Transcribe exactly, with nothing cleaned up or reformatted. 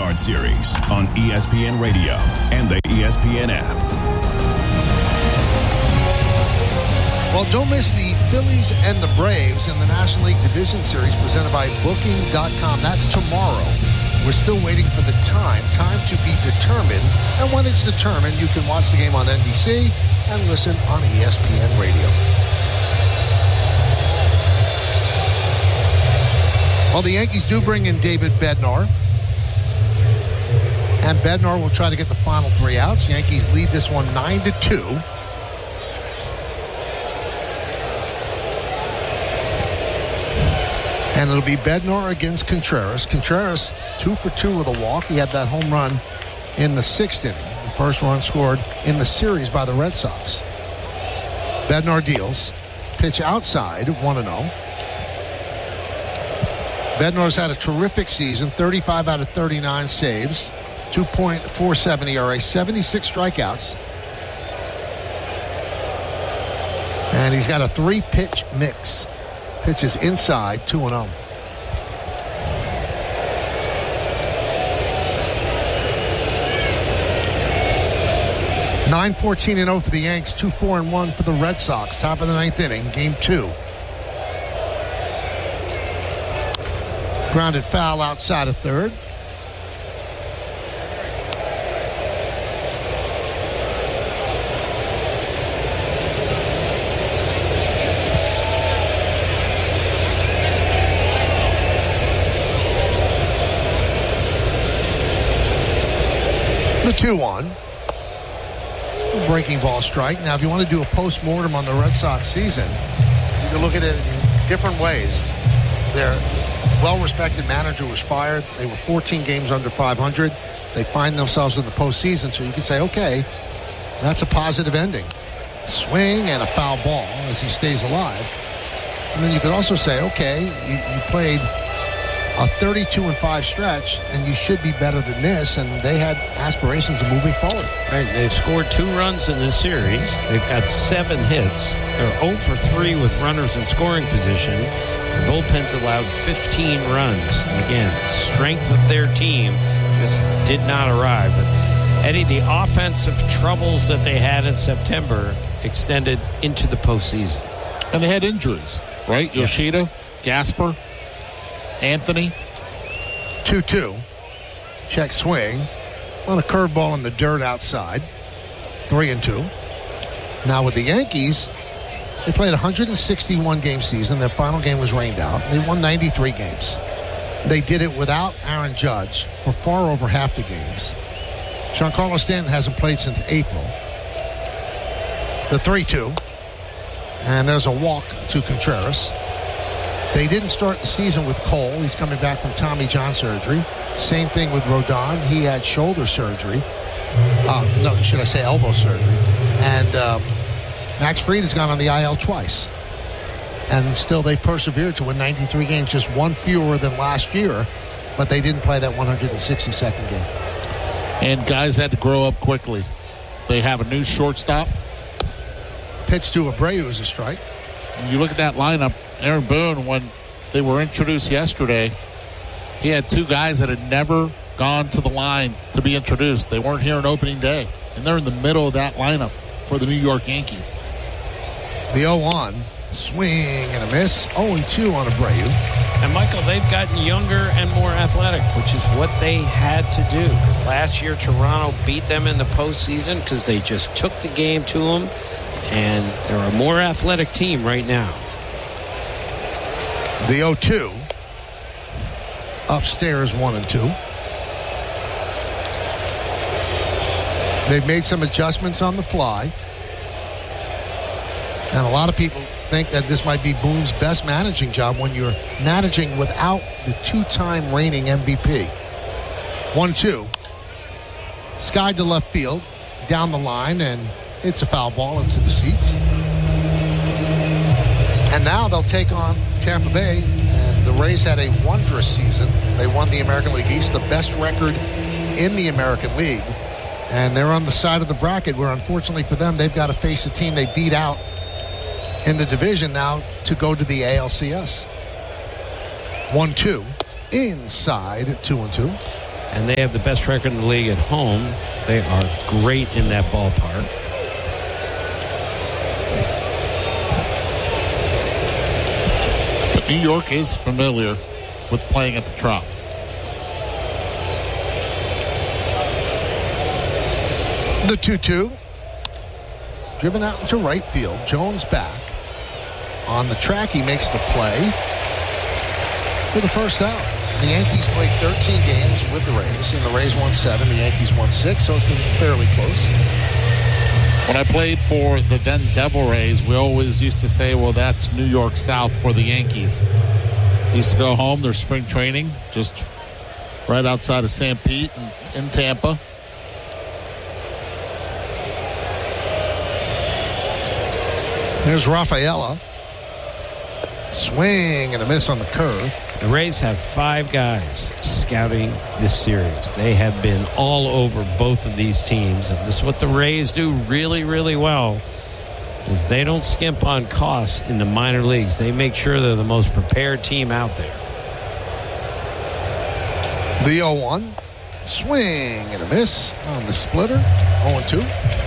Yard Series on E S P N Radio and the E S P N app. Well, don't miss the Phillies and the Braves in the National League Division Series presented by Booking dot com. That's tomorrow. We're still waiting for the time. Time to be determined. And when it's determined, you can watch the game on N B C and listen on E S P N Radio. Well, the Yankees do bring in David Bednar. And Bednar will try to get the final three outs. Yankees lead this one nine to two. And it'll be Bednar against Contreras. Contreras, two for two with a walk. He had that home run in the sixth inning. The first run scored in the series by the Red Sox. Bednar deals. Pitch outside, one and oh. Bednar's had a terrific season, thirty-five out of thirty-nine saves, two point four seven E R A, seventy-six strikeouts. And he's got a three-pitch mix. Pitches inside, two and oh. nine fourteen and oh for the Yanks, two four and one for the Red Sox. Top of the ninth inning, game two. Grounded foul outside of third. The two one. Breaking ball strike. Now, if you want to do a post-mortem on the Red Sox season, you can look at it in different ways. Their well-respected manager was fired. They were fourteen games under five hundred. They find themselves in the postseason, so you can say, okay, that's a positive ending. Swing and a foul ball as he stays alive. And then you could also say, okay, you, you played a thirty-two and five stretch, and you should be better than this, and they had aspirations of moving forward. Right, they've scored two runs in this series. They've got seven hits. They're oh for three with runners in scoring position. The bullpen's allowed fifteen runs. And again, strength of their team just did not arrive. But Eddie, the offensive troubles that they had in September extended into the postseason. And they had injuries, right? Yeah. Yoshida, Gasper, Anthony. two two. Check swing. On a curveball in the dirt outside. three and two. Now with the Yankees, they played a one hundred sixty-one game season. Their final game was rained out. They won ninety-three games. They did it without Aaron Judge for far over half the games. Giancarlo Stanton hasn't played since April. The three two. And there's a walk to Contreras. They didn't start the season with Cole. He's coming back from Tommy John surgery. Same thing with Rodon. He had shoulder surgery. Uh, no, should I say elbow surgery. And um, Max Fried has gone on the I L twice. And still they've persevered to win ninety-three games, just one fewer than last year. But they didn't play that one hundred sixty-second game. And guys had to grow up quickly. They have a new shortstop. Pitch to Abreu is a strike. You look at that lineup, Aaron Boone, when they were introduced yesterday, he had two guys that had never gone to the line to be introduced. They weren't here on opening day, and they're in the middle of that lineup for the New York Yankees. The oh one, swing and a miss, oh and two on Abreu. And, Michael, they've gotten younger and more athletic, which is what they had to do. Because last year, Toronto beat them in the postseason because they just took the game to them, and they're a more athletic team right now. The oh two. Upstairs, one and two. They've made some adjustments on the fly. And a lot of people think that this might be Boone's best managing job when you're managing without the two-time reigning M V P. one two. Skied to left field, down the line, and it's a foul ball into the seats. And now they'll take on Tampa Bay. And the Rays had a wondrous season. They won the American League East, the best record in the American League. And they're on the side of the bracket where, unfortunately for them, they've got to face a team they beat out in the division now to go to the A L C S. one two. Inside, two and two. and they have the best record in the league at home. They are great in that ballpark. But New York is familiar with playing at the Trop. The two two. Driven out into right field. Jones back. On the track, he makes the play for the first out. The Yankees played thirteen games with the Rays, and the Rays won seven. The Yankees won six, so it's been fairly close. When I played for the then Devil Rays, we always used to say, well, that's New York South for the Yankees. They used to go home, their spring training, just right outside of Saint Pete in, in Tampa. There's Rafaela. Swing and a miss on the curve. The Rays have five guys scouting this series. They have been all over both of these teams. And this is what the Rays do really, really well, is they don't skimp on costs in the minor leagues. They make sure they're the most prepared team out there. The oh one. Swing and a miss on the splitter. oh and two.